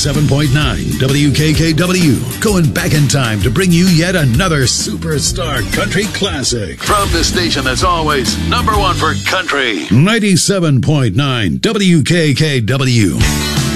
97.9 WKKW, going back in time to bring you yet another superstar country classic. From the station that's always number one for country. 97.9 WKKW.